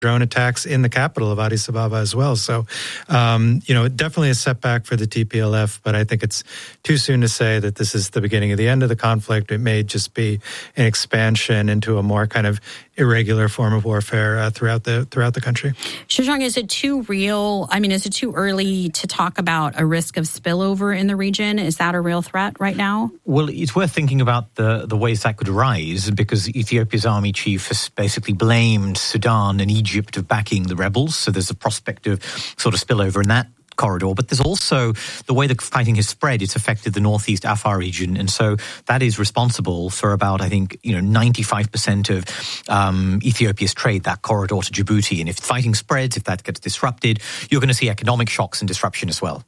drone attacks in the capital of Addis Ababa as well. So, definitely a setback for the TPLF, but I think it's too soon to say that this is the beginning of the end of the conflict. It may just be an expansion into a more kind of irregular form of warfare throughout the country. Shashank, is it too real? I mean, is it too early to talk about a risk of spillover in the region? Is that a real threat right now? Well, it's worth thinking about the ways that could arise, because Ethiopia's army chief has basically blamed Sudan and Egypt of backing the rebels. So there's a prospect of sort of spillover in that corridor. But there's also the way the fighting has spread. It's affected the northeast Afar region. And so that is responsible for about, I think, 95% of Ethiopia's trade, that corridor to Djibouti. And if fighting spreads, if that gets disrupted, you're going to see economic shocks and disruption as well.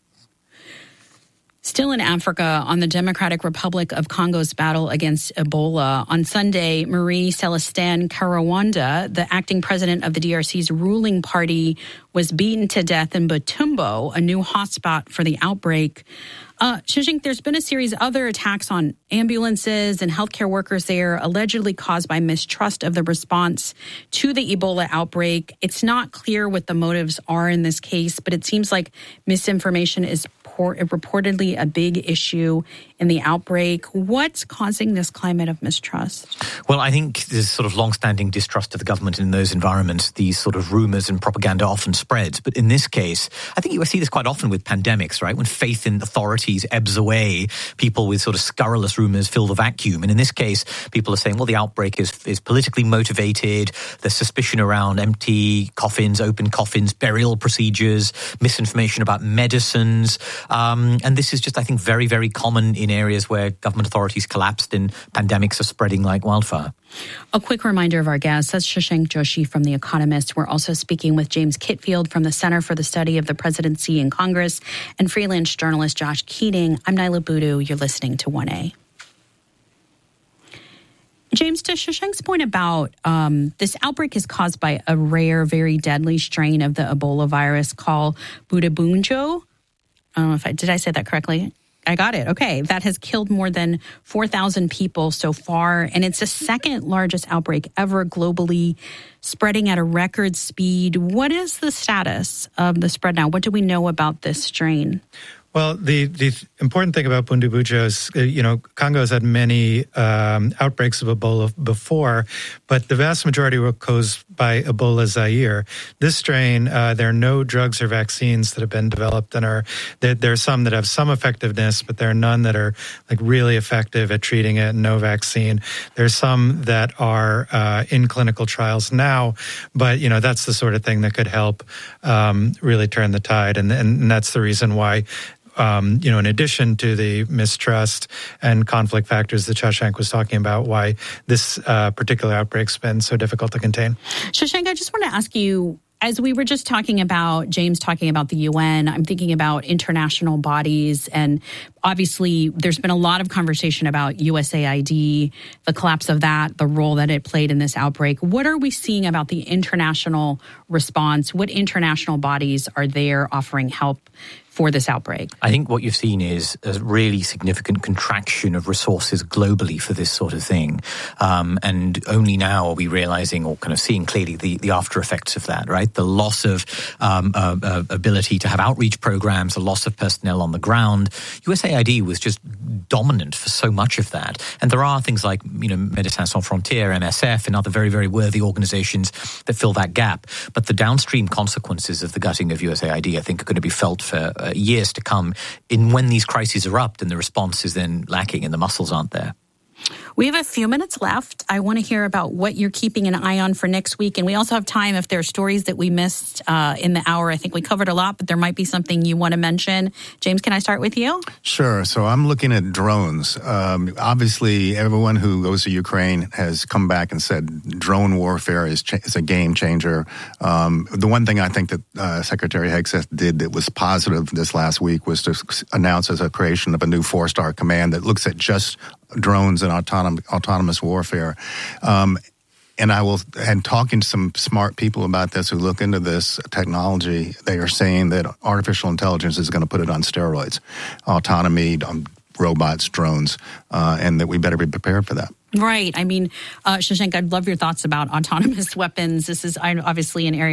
Still in Africa, on the Democratic Republic of Congo's battle against Ebola, on Sunday, Marie Celestin Karawanda, the acting president of the DRC's ruling party, was beaten to death in Butembo, a new hotspot for the outbreak. Shashank, there's been a series of other attacks on ambulances and healthcare workers there, allegedly caused by mistrust of the response to the Ebola outbreak. It's not clear what the motives are in this case, but it seems like misinformation is reportedly a big issue in the outbreak. What's causing this climate of mistrust? Well, I think there's sort of long-standing distrust of the government in those environments. These sort of rumors and propaganda often spreads. But in this case, I think you see this quite often with pandemics, right? When faith in authorities ebbs away, people with sort of scurrilous rumors fill the vacuum. And in this case, people are saying, well, the outbreak is politically motivated. There's suspicion around empty coffins, open coffins, burial procedures, misinformation about medicines. And this is just, I think, very, very common in areas where government authorities collapsed and pandemics are spreading like wildfire. A quick reminder of our guests. That's Shashank Joshi from The Economist. We're also speaking with James Kitfield from the Center for the Study of the Presidency and Congress and freelance journalist Josh Keating. I'm Naila Boodoo. You're listening to 1A. James, to Shashank's point about this outbreak is caused by a rare, very deadly strain of the Ebola virus called Bundibugyo. I don't know if did I say that correctly? I got it. Okay. That has killed more than 4,000 people so far. And it's the second largest outbreak ever globally, spreading at a record speed. What is the status of the spread now? What do we know about this strain? Well, the important thing about Bundibugyo is, Congo has had many outbreaks of Ebola before, but the vast majority were caused by Ebola Zaire. This strain, there are no drugs or vaccines that have been developed, and there are some that have some effectiveness, but there are none that are like really effective at treating it. No vaccine. There's some that are in clinical trials now, but that's the sort of thing that could help really turn the tide, and that's the reason why. In addition to the mistrust and conflict factors that Shashank was talking about, why this particular outbreak's been so difficult to contain. Shashank, I just want to ask you, as we were just talking about, James talking about the UN, I'm thinking about international bodies, and obviously there's been a lot of conversation about USAID, the collapse of that, the role that it played in this outbreak. What are we seeing about the international response? What international bodies are there offering help for this outbreak? I think what you've seen is a really significant contraction of resources globally for this sort of thing. And only now are we realizing or kind of seeing clearly the after effects of that, right? The loss of ability to have outreach programs, the loss of personnel on the ground. USAID was just dominant for so much of that. And there are things like, Médecins Sans Frontières, MSF, and other very, very worthy organizations that fill that gap. But the downstream consequences of the gutting of USAID, I think, are going to be felt for years to come when these crises erupt and the response is then lacking and the muscles aren't there. We have a few minutes left. I want to hear about what you're keeping an eye on for next week. And we also have time if there are stories that we missed in the hour. I think we covered a lot, but there might be something you want to mention. James, can I start with you? Sure. So I'm looking at drones. Obviously, everyone who goes to Ukraine has come back and said drone warfare is a game changer. The one thing I think that Secretary Hegseth did that was positive this last week was to announce as a creation of a new 4-star command that looks at just drones and autonomous warfare. And talking to some smart people about this who look into this technology, they are saying that artificial intelligence is going to put it on steroids, autonomy, robots, drones, and that we better be prepared for that. Right. I mean, Shashank, I'd love your thoughts about autonomous weapons. This is obviously an area